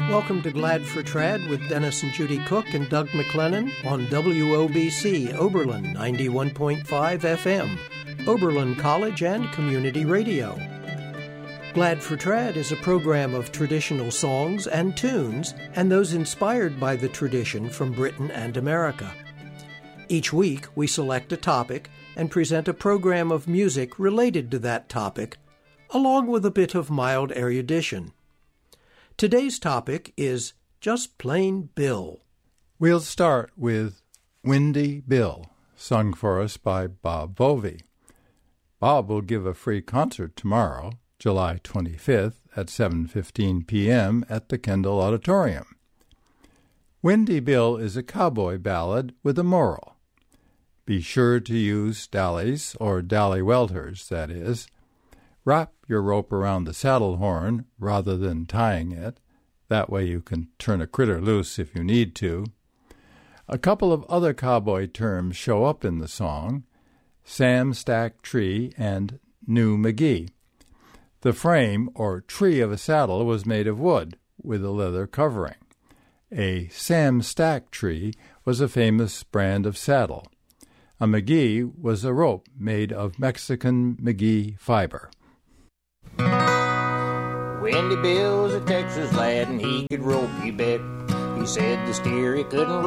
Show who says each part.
Speaker 1: Welcome to Glad for Trad with Dennis and Judy Cook and Doug McLennan on WOBC Oberlin 91.5 FM, Oberlin College and Community Radio. Glad for Trad is a program of traditional songs and tunes and those inspired by the tradition from Britain and America. Each week we select a topic and present a program of music related to that topic, along with a bit of mild erudition. Today's topic is Just Plain Bill.
Speaker 2: We'll start with Windy Bill, sung for us by Bob Bovey. Bob will give a free concert tomorrow, July 25th at 7:15 p.m. at the Kendall Auditorium. Windy Bill is a cowboy ballad with a moral. Be sure to use dallies, or dally welters, that is. Wrap your rope around the saddle horn rather than tying it. That way you can turn a critter loose if you need to. A couple of other cowboy terms show up in the song: Sam Stack Tree and New McGee. The frame, or tree of a saddle, was made of wood with a leather covering. A Sam Stack tree was a famous brand of saddle. A McGee was a rope made of Mexican McGee fiber.
Speaker 3: Windy Bill's a Texas lad, and he could rope, you bet. He said the steer he couldn't